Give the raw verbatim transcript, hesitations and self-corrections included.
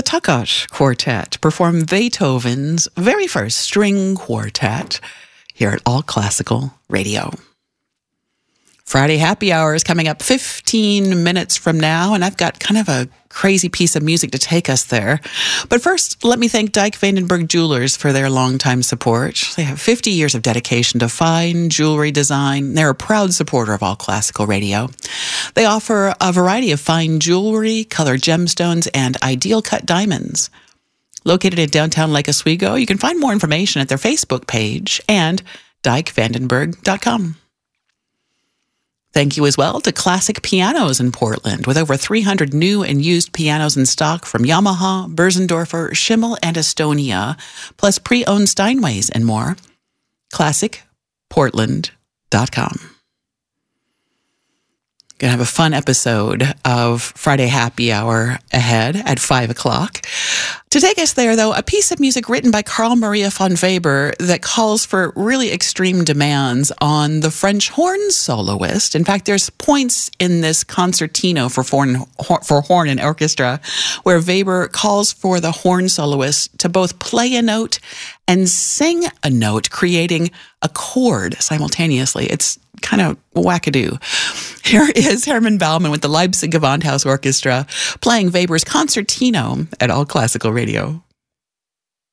Takács Quartet perform Beethoven's very first string quartet here at All Classical Radio. Friday Happy Hour is coming up fifteen minutes from now, and I've got kind of a crazy piece of music to take us there. But first, let me thank Dijk Van den Bergh Jewelers for their longtime support. They have fifty years of dedication to fine jewelry design. They're a proud supporter of All Classical Radio. They offer a variety of fine jewelry, colored gemstones, and ideal cut diamonds. Located in downtown Lake Oswego, you can find more information at their Facebook page and dijk van den bergh dot com. Thank you as well to Classic Pianos in Portland, with over three hundred new and used pianos in stock from Yamaha, Börsendorfer, Schimmel, and Estonia, plus pre-owned Steinways and more. classic portland dot com. Gonna have a fun episode of Friday Happy Hour ahead at five o'clock. To take us there, though, a piece of music written by Carl Maria von Weber that calls for really extreme demands on the French horn soloist. In fact, there's points in this concertino for horn, for horn and orchestra where Weber calls for the horn soloist to both play a note and sing a note, creating a chord simultaneously. It's kind of wackadoo. Here is Herman Baumann with the Leipzig Gewandhaus Orchestra playing Weber's concertino at All Classical Radio.